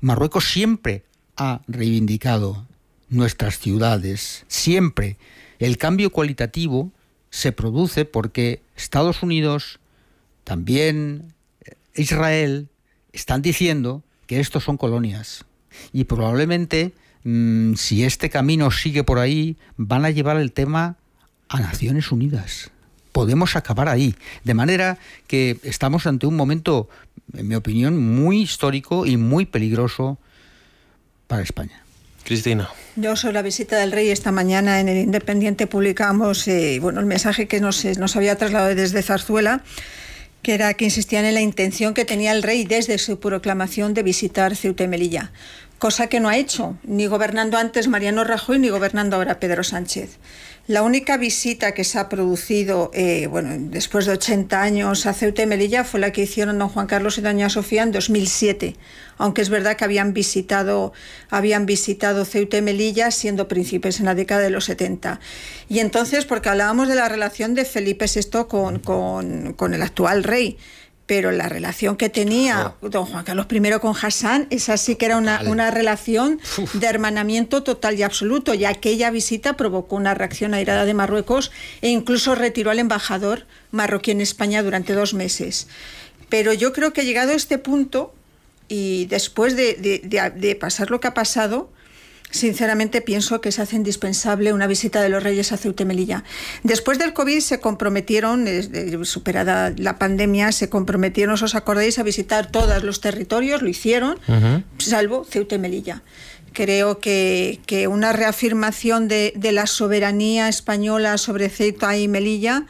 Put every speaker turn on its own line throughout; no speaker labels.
Marruecos siempre ha reivindicado nuestras ciudades, siempre. El cambio cualitativo se produce porque Estados Unidos, también Israel, están diciendo que estos son colonias. Y probablemente, si este camino sigue por ahí, van a llevar el tema a Naciones Unidas. Podemos acabar ahí. De manera que estamos ante un momento, en mi opinión, muy histórico y muy peligroso para España.
Cristina.
Yo sobre la visita del rey esta mañana en el Independiente publicamos el mensaje que nos había trasladado desde Zarzuela, que era que insistían en la intención que tenía el rey desde su proclamación de visitar Ceuta y Melilla, cosa que no ha hecho, ni gobernando antes Mariano Rajoy, ni gobernando ahora Pedro Sánchez. La única visita que se ha producido después de 80 años a Ceuta y Melilla fue la que hicieron don Juan Carlos y doña Sofía en 2007, aunque es verdad que habían visitado Ceuta y Melilla siendo príncipes en la década de los 70. Y entonces, porque hablábamos de la relación de Felipe VI con el actual rey, pero la relación que tenía don Juan Carlos I con Hassan, esa sí que era una relación de hermanamiento total y absoluto, y aquella visita provocó una reacción airada de Marruecos e incluso retiró al embajador marroquí en España durante 2 meses. Pero yo creo que llegado a este punto, y después de pasar lo que ha pasado, sinceramente pienso que se hace indispensable una visita de los reyes a Ceuta y Melilla. Después del COVID se comprometieron, superada la pandemia, se comprometieron, os acordáis, a visitar todos los territorios, lo hicieron, salvo Ceuta y Melilla. Creo que una reafirmación de la soberanía española sobre Ceuta y Melilla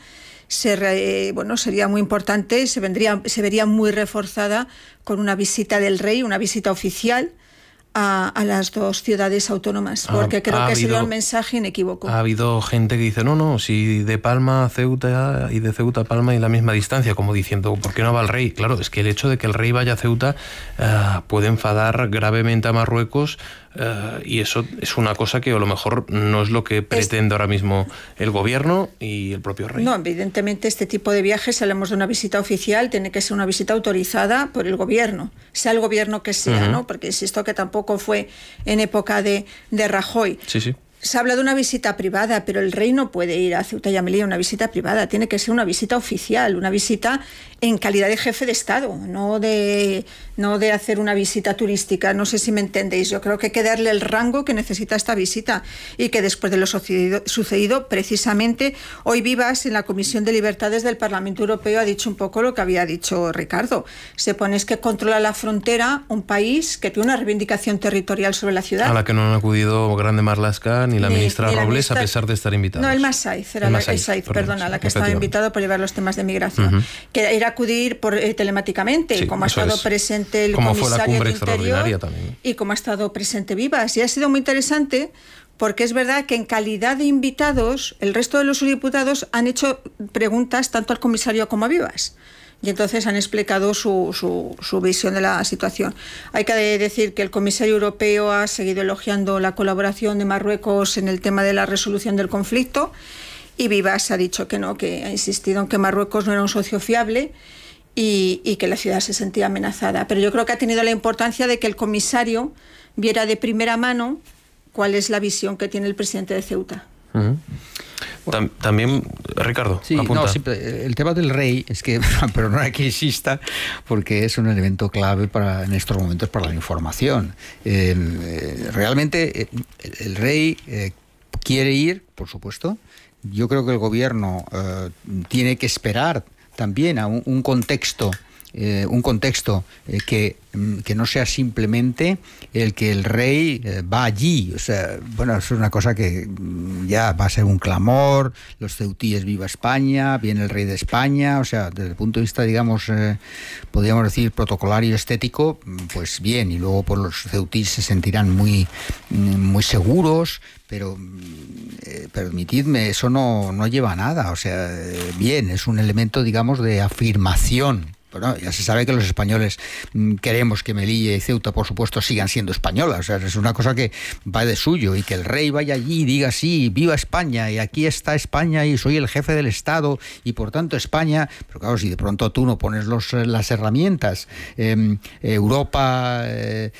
sería muy importante y se vería muy reforzada con una visita del rey, una visita oficial a las 2 ciudades autónomas, porque creo que sería un mensaje inequívoco.
Ha habido gente que dice, no, si de Palma a Ceuta y de Ceuta a Palma hay la misma distancia, como diciendo, ¿por qué no va el rey? Claro, es que el hecho de que el rey vaya a Ceuta puede enfadar gravemente a Marruecos, y eso es una cosa que a lo mejor no es lo que pretende ahora mismo el gobierno y el propio rey.
No, evidentemente este tipo de viajes, si hablamos de una visita oficial, tiene que ser una visita autorizada por el gobierno, sea el gobierno que sea, ¿no? Porque insisto que tampoco fue en época de Rajoy.
Sí.
Se habla de una visita privada, pero el rey no puede ir a Ceuta y Melilla una visita privada, tiene que ser una visita oficial, una visita en calidad de jefe de Estado, no de hacer una visita turística. No sé si me entendéis. Yo creo que hay que darle el rango que necesita esta visita, y que después de lo sucedido precisamente, hoy Vivas en la Comisión de Libertades del Parlamento Europeo ha dicho un poco lo que había dicho Ricardo. Se pone es que controla la frontera un país que tiene una reivindicación territorial sobre la ciudad.
A la que no han acudido Grande Marlaska ni la ministra Robles, a pesar de estar invitados.
No, el Masaiz, la que estaba invitado por llevar los temas de migración. Que era acudir telemáticamente, como ha estado presente el comisario del Interior y como ha estado presente Vivas. Y ha sido muy interesante porque es verdad que en calidad de invitados, el resto de los diputados han hecho preguntas tanto al comisario como a Vivas. Y entonces han explicado su visión de la situación. Hay que decir que el comisario europeo ha seguido elogiando la colaboración de Marruecos en el tema de la resolución del conflicto, y Vivas ha dicho que no, que ha insistido en que Marruecos no era un socio fiable y que la ciudad se sentía amenazada. Pero yo creo que ha tenido la importancia de que el comisario viera de primera mano cuál es la visión que tiene el presidente de Ceuta.
También, Ricardo,
sí,
apunta.
No, sí, el tema del rey es que, pero no hay que insista, porque es un elemento clave en estos momentos para la información. Realmente el rey quiere ir, por supuesto. Yo creo que el gobierno tiene que esperar también a un contexto que no sea simplemente el que el rey va allí. O sea, bueno, es una cosa que ya va a ser un clamor, los ceutíes viva España, viene el rey de España. O sea, desde el punto de vista, digamos, podríamos decir protocolario, estético, pues bien, y luego por los ceutíes se sentirán muy seguros, pero permitidme, eso no lleva a nada. O sea, bien, es un elemento, digamos, de afirmación. Bueno, ya se sabe que los españoles queremos que Melilla y Ceuta, por supuesto, sigan siendo españolas. O sea, es una cosa que va de suyo, y que el rey vaya allí y diga, sí, viva España, y aquí está España, y soy el jefe del Estado, y por tanto España. Pero claro, si de pronto tú no pones las herramientas, Europa